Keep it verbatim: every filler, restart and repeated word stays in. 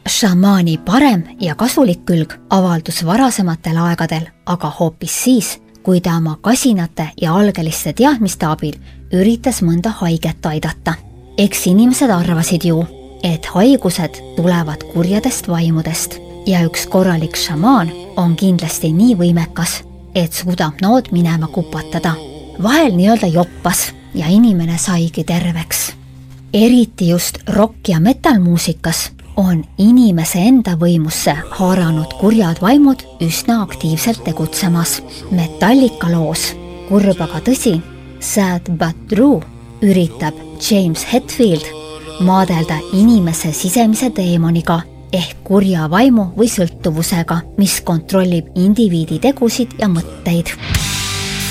Šamaani parem ja kasulik külg avaldus varasematel aegadel, aga hoopis siis, kui ta oma kasinate ja algeliste teadmiste abil üritas mõnda haiget aidata. Eks inimesed arvasid ju, et haigused tulevad kurjadest vaimudest ja üks korralik šamaan on kindlasti nii võimekas, et suudab nood minema kupatada. Vahel nii-öelda joppas ja inimene saigi terveks. Eriti just rock- ja metalmuusikas on inimese enda võimusse haaranud kurjad vaimud üsna aktiivselt tegutsemas. Metallica loos Kurb aga tõsi, Sad but true üritab James Hetfield maadelda inimese sisemise teemoniga ehk kurja vaimu või sõltuvusega, mis kontrollib indiviidi tegusid ja mõtteid.